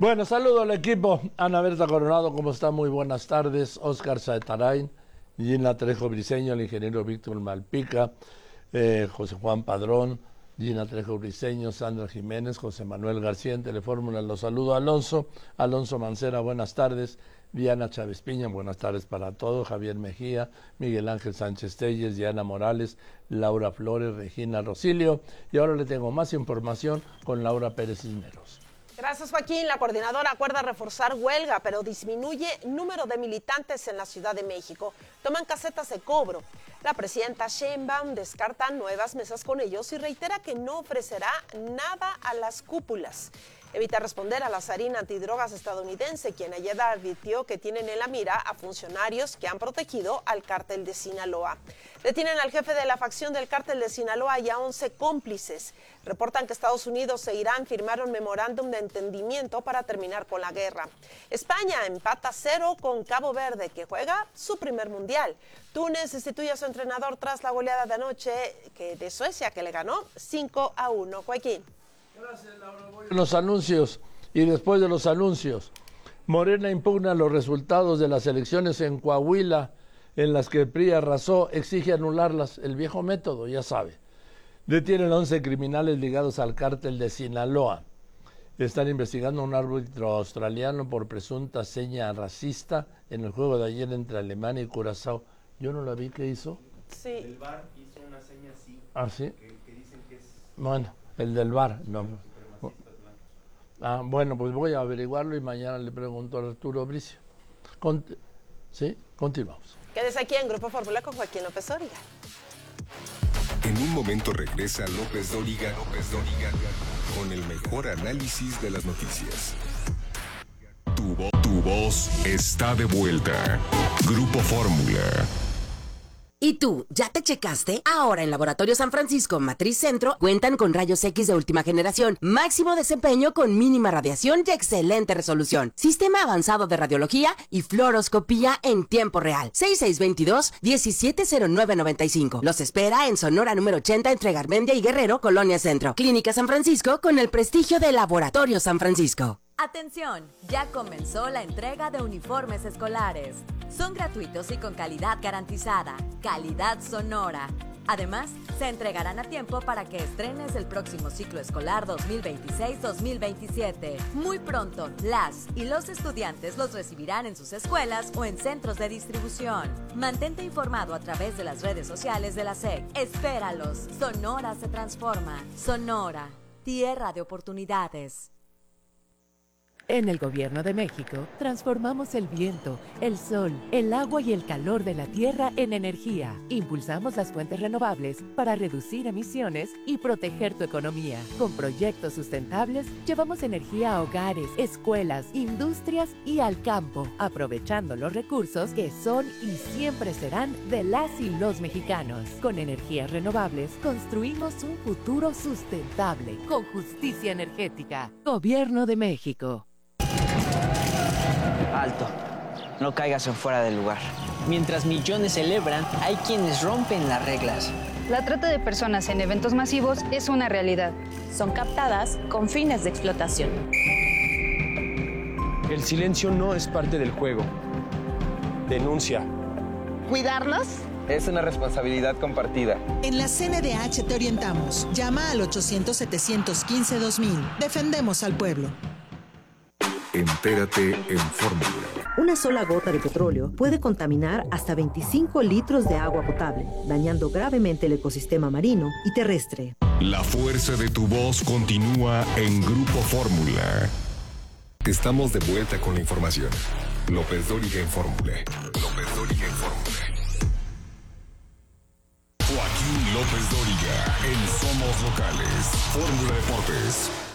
Bueno, saludo al equipo. Ana Berta Coronado, ¿cómo está? Muy buenas tardes. Oscar Saetarain, Gina Trejo Briceño, el ingeniero Víctor Malpica, José Juan Padrón, Gina Trejo Briceño, Sandra Jiménez, José Manuel García en Telefórmula. Los saludo Alonso Mancera, buenas tardes. Diana Chávez Piña, buenas tardes para todos. Javier Mejía, Miguel Ángel Sánchez Telles, Diana Morales, Laura Flores, Regina Rosilio. Y ahora le tengo más información con Laura Pérez Cisneros. Gracias, Joaquín. La coordinadora acuerda reforzar huelga, pero disminuye número de militantes en la Ciudad de México. Toman casetas de cobro. La presidenta Sheinbaum descarta nuevas mesas con ellos y reitera que no ofrecerá nada a las cúpulas. Evita responder a la zarina antidrogas estadounidense, quien ayer advirtió que tienen en la mira a funcionarios que han protegido al cártel de Sinaloa. Detienen al jefe de la facción del cártel de Sinaloa y a 11 cómplices. Reportan que Estados Unidos e Irán firmaron memorándum de entendimiento para terminar con la guerra. España empata 0 con Cabo Verde, que juega su primer mundial. Túnez destituye a su entrenador tras la goleada de anoche de Suecia, que le ganó 5-1. Joaquín. Gracias, Laura. Voy a los anuncios y después de los anuncios, Morena impugna los resultados de las elecciones en Coahuila, en las que el PRI arrasó, exige anularlas, el viejo método, ya sabe. Detienen 11 criminales ligados al cártel de Sinaloa. Están investigando a un árbitro australiano por presunta seña racista en el juego de ayer entre Alemania y Curazao. Yo no la vi, ¿qué hizo? Sí. El VAR hizo una seña así. ¿Ah, sí? Que dicen que es... Bueno, el del VAR, no. Bueno, pues voy a averiguarlo y mañana le pregunto a Arturo Bricio. ¿Sí? Continuamos. Quédese aquí en Grupo Fórmula con Joaquín López Dóriga. En un momento regresa López Dóriga con el mejor análisis de las noticias. Tu voz está de vuelta. Grupo Fórmula. ¿Y tú, ya te checaste? Ahora en Laboratorio San Francisco Matriz Centro cuentan con rayos X de última generación, máximo desempeño con mínima radiación y excelente resolución, sistema avanzado de radiología y fluoroscopía en tiempo real. 6622-170995. Los espera en Sonora número 80 entre Garmendia y Guerrero, Colonia Centro. Clínica San Francisco con el prestigio de Laboratorio San Francisco. Atención, ya comenzó la entrega de uniformes escolares. Son gratuitos y con calidad garantizada. Calidad Sonora. Además, se entregarán a tiempo para que estrenes el próximo ciclo escolar 2026-2027. Muy pronto, las y los estudiantes los recibirán en sus escuelas o en centros de distribución. Mantente informado a través de las redes sociales de la SEC. Espéralos. Sonora se transforma. Sonora, tierra de oportunidades. En el Gobierno de México, transformamos el viento, el sol, el agua y el calor de la tierra en energía. Impulsamos las fuentes renovables para reducir emisiones y proteger tu economía. Con proyectos sustentables, llevamos energía a hogares, escuelas, industrias y al campo, aprovechando los recursos que son y siempre serán de las y los mexicanos. Con energías renovables, construimos un futuro sustentable, con justicia energética. Gobierno de México. Alto, no caigas en fuera del lugar. Mientras millones celebran, hay quienes rompen las reglas. La trata de personas en eventos masivos es una realidad. Son captadas con fines de explotación. El silencio no es parte del juego. Denuncia. ¿Cuidarnos? Es una responsabilidad compartida. En la CNDH te orientamos. Llama al 800-715-2000. Defendemos al pueblo. Entérate en Fórmula. Una sola gota de petróleo puede contaminar hasta 25 litros de agua potable, dañando gravemente el ecosistema marino y terrestre. La fuerza de tu voz continúa en Grupo Fórmula. Estamos de vuelta con la información. López Dóriga en Fórmula. Joaquín López Dóriga en Somos Locales. Fórmula Deportes.